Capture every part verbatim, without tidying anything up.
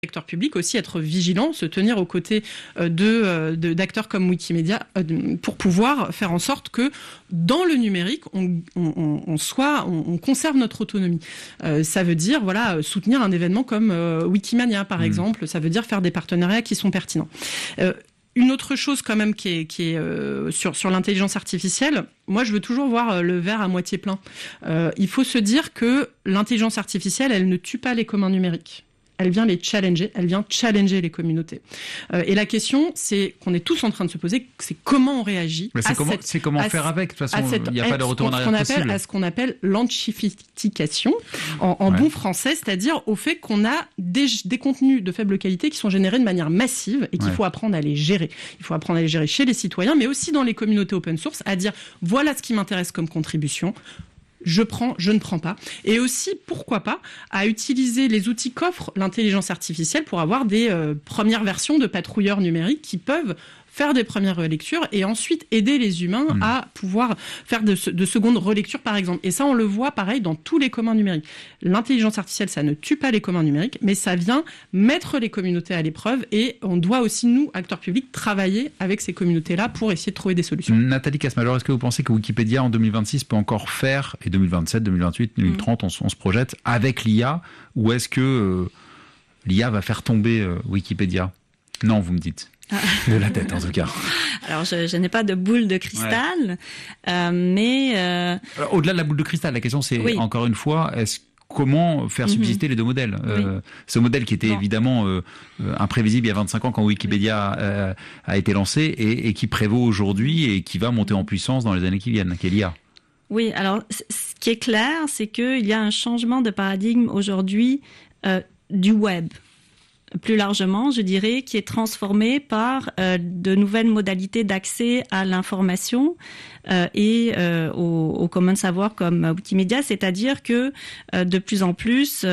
acteurs publics aussi être vigilants, se tenir aux côtés de, de, d'acteurs comme Wikimedia pour pouvoir faire en sorte que dans le numérique, on, on, on soit, on, on conserve notre autonomie. Euh, ça veut dire, voilà, soutenir un événement comme euh, Wikimania, par mmh. exemple. Ça veut dire faire des partenariats qui sont pertinents. Euh, Une autre chose quand même qui est, qui est euh, sur, sur l'intelligence artificielle, moi je veux toujours voir le verre à moitié plein. Euh, il faut se dire que l'intelligence artificielle, elle ne tue pas les communs numériques. Elle vient les challenger, elle vient challenger les communautés. Euh, et la question, c'est qu'on est tous en train de se poser, c'est comment on réagit. Mais c'est à comment, cette, c'est comment faire avec. De toute façon, il n'y a pas de retour en arrière appelle, possible. À ce qu'on appelle l'anchification, en, en ouais. bon français, c'est-à-dire au fait qu'on a des, des contenus de faible qualité qui sont générés de manière massive et qu'il ouais. faut apprendre à les gérer. Il faut apprendre à les gérer chez les citoyens, mais aussi dans les communautés open source, à dire voilà ce qui m'intéresse comme contribution. Je prends, je ne prends pas. Et aussi, pourquoi pas, à utiliser les outils qu'offre l'intelligence artificielle pour avoir des euh, premières versions de patrouilleurs numériques qui peuvent faire des premières relectures et ensuite aider les humains mmh. à pouvoir faire de, de secondes relectures, par exemple. Et ça, on le voit pareil dans tous les communs numériques. L'intelligence artificielle, ça ne tue pas les communs numériques, mais ça vient mettre les communautés à l'épreuve et on doit aussi, nous, acteurs publics, travailler avec ces communautés-là pour essayer de trouver des solutions. Nathalie Casmaleur, est-ce que vous pensez que Wikipédia, en deux mille vingt-six, peut encore faire, et deux mille vingt-sept, deux mille vingt-huit, deux mille trente, mmh. on, on se projette, avec l'I A, ou est-ce que euh, l'I A va faire tomber euh, Wikipédia ? Non, vous me dites. De la tête, en tout cas. Alors, je, je n'ai pas de boule de cristal, ouais. euh, mais... Euh... Alors, au-delà de la boule de cristal, la question, c'est, oui. encore une fois, est-ce comment faire subsister mm-hmm. les deux modèles euh, oui. Ce modèle qui était bon. évidemment euh, imprévisible il y a vingt-cinq ans quand Wikipédia oui. euh, a été lancé et, et qui prévaut aujourd'hui et qui va monter en puissance dans les années qui viennent, qui est l'I A. Oui, alors, ce qui est clair, c'est qu'il y a un changement de paradigme aujourd'hui euh, du web. Plus largement, je dirais, qui est transformé par euh, de nouvelles modalités d'accès à l'information euh, et euh, au, au commun savoir comme Wikimedia, c'est-à-dire que euh, de plus en plus,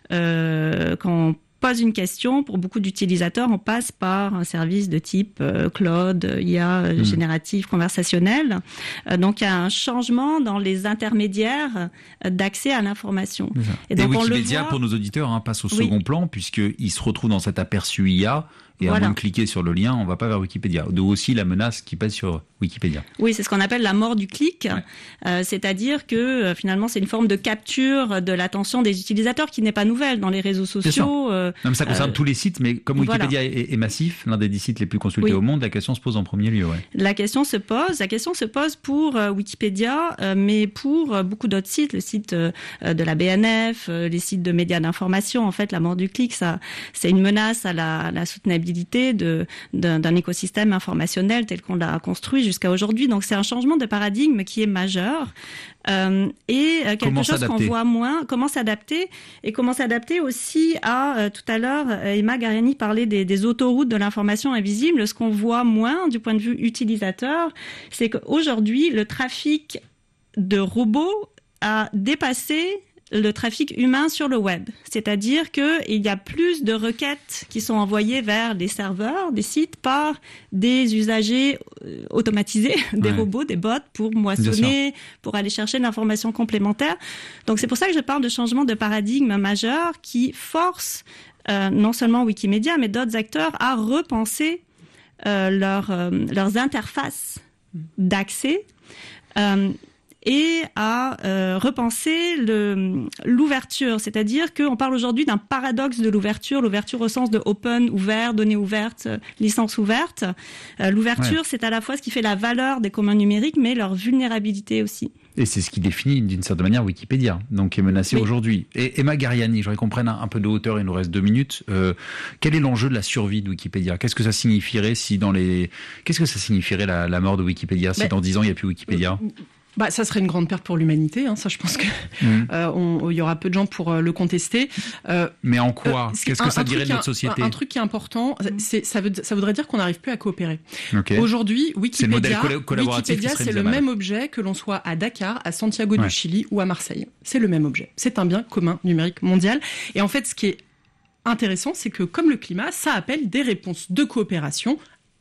euh, quand on pose une question, pour beaucoup d'utilisateurs, on passe par un service de type euh, Claude, I A euh, mmh. générative, conversationnelle. Euh, donc, il y a un changement dans les intermédiaires euh, d'accès à l'information. Et, donc, et Wikipédia, on le voit, pour nos auditeurs, hein, passe au oui. second plan, puisqu'il se retrouve dans cet aperçu I A. Et voilà. à moins de cliquer sur le lien, on ne va pas vers Wikipédia. D'où aussi la menace qui pèse sur Wikipédia. Oui, c'est ce qu'on appelle la mort du clic. Ouais. Euh, c'est-à-dire que euh, finalement, c'est une forme de capture de l'attention des utilisateurs qui n'est pas nouvelle dans les réseaux sociaux. Euh, non, mais ça concerne euh, tous les sites, mais comme Wikipédia voilà. est, est massif, l'un des dix sites les plus consultés oui. au monde, la question se pose en premier lieu. Ouais. La question se pose. La question se pose pour euh, Wikipédia, euh, mais pour euh, beaucoup d'autres sites, le site euh, de la B N F, euh, les sites de médias d'information. En fait, la mort du clic, ça, c'est une menace à la, à la soutenabilité de, d'un, d'un écosystème informationnel tel qu'on l'a construit jusqu'à aujourd'hui. Donc, c'est un changement de paradigme qui est majeur. Euh, et euh, quelque comment chose s'adapter. Qu'on voit moins, comment s'adapter et comment s'adapter aussi à, euh, tout à l'heure, Emma Gariani parlait des, des autoroutes de l'information invisible. Ce qu'on voit moins du point de vue utilisateur, c'est qu'aujourd'hui, le trafic de robots a dépassé le trafic humain sur le web. C'est-à-dire qu'il y a plus de requêtes qui sont envoyées vers les serveurs des sites par des usagers automatisés, des ouais. robots, des bots pour moissonner, pour aller chercher l'information complémentaire. Donc c'est pour ça que je parle de changement de paradigme majeur qui force euh, non seulement Wikimedia, mais d'autres acteurs à repenser euh, leur, euh, leurs interfaces d'accès euh, et à euh, repenser le, l'ouverture. C'est-à-dire qu'on parle aujourd'hui d'un paradoxe de l'ouverture, l'ouverture au sens de open, ouvert, données ouvertes, licence ouverte. Euh, l'ouverture, ouais. c'est à la fois ce qui fait la valeur des communs numériques, mais leur vulnérabilité aussi. Et c'est ce qui définit d'une certaine manière Wikipédia, donc qui est menacé oui. aujourd'hui. Et Emma Gariani, j'aurais qu'on prenne un, un peu de hauteur, il nous reste deux minutes. Euh, quel est l'enjeu de la survie de Wikipédia ? Qu'est-ce que ça signifierait si dans les... Qu'est-ce que ça signifierait la, la mort de Wikipédia si mais... dans dix ans il n'y a plus Wikipédia ? Bah, ça serait une grande perte pour l'humanité, hein, ça je pense que mmh. euh, on, il y aura peu de gens pour euh, le contester. Euh, Mais en quoi euh, Qu'est-ce que un, ça un dirait de notre société ? un, un truc qui est important, c'est, ça, veut, ça voudrait dire qu'on n'arrive plus à coopérer. Okay. Aujourd'hui, Wikipédia, c'est, le Wikipédia, c'est le même objet que l'on soit à Dakar, à Santiago ouais. du Chili ou à Marseille. C'est le même objet. C'est un bien commun numérique mondial. Et en fait, ce qui est intéressant, c'est que comme le climat, ça appelle des réponses de coopération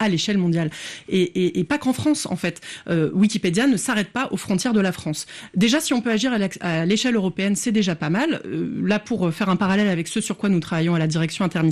à l'échelle mondiale. Et, et, et pas qu'en France, en fait. Euh, Wikipédia ne s'arrête pas aux frontières de la France. Déjà, si on peut agir à l'échelle européenne, c'est déjà pas mal. Euh, là, pour faire un parallèle avec ce sur quoi nous travaillons à la direction interministérielle,